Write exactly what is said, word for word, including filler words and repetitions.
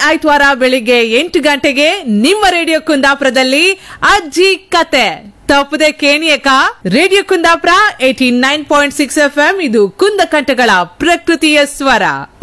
ಆಯ್ತವಾರ ಬೆಳಿಗ್ಗೆ ಎಂಟು ಗಂಟೆಗೆ ನಿಮ್ಮ ರೇಡಿಯೋ ಕುಂದಾಪುರದಲ್ಲಿ ಅಜ್ಜಿ ಕತೆ ತಪ್ಪದೆ ಕೇಣಿಯಕ. Radio Kundapura eighty nine point six F M ಇದು ಕುಂದಕಂಠಗಳ ಪ್ರಕೃತಿಯ ಸ್ವರ.